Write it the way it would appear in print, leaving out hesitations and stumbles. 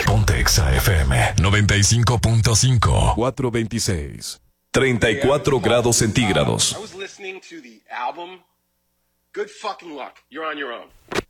Ponte Exa FM 95.5. 426. 34 grados centígrados. I was listening to the album Good Fucking Luck. You're on your own.